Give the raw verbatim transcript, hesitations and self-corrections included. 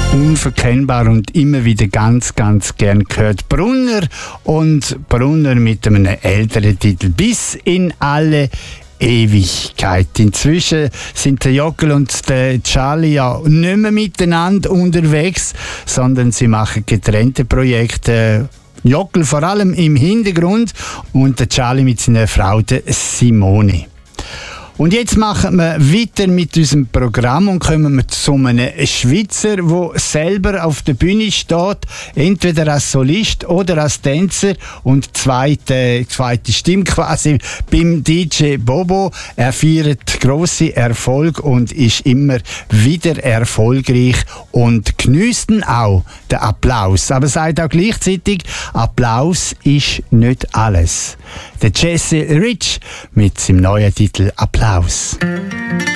unverkennbar und immer wieder ganz, ganz gern gehört. Brunner und Brunner mit einem älteren Titel. Bis in alle Ewigkeit. Inzwischen sind der Jockel und der Charlie ja nicht mehr miteinander unterwegs, sondern sie machen getrennte Projekte. Jockel vor allem im Hintergrund und der Charlie mit seiner Frau, der Simone. Und jetzt machen wir weiter mit unserem Programm und kommen wir zu einem Schweizer, der selber auf der Bühne steht, entweder als Solist oder als Tänzer und zweite, zweite Stimme quasi beim D J Bobo. Er feiert grosse Erfolg und ist immer wieder erfolgreich und geniesst auch den Applaus. Aber sagt auch gleichzeitig, Applaus ist nicht alles. Der Jesse Rich mit seinem neuen Titel Applaus.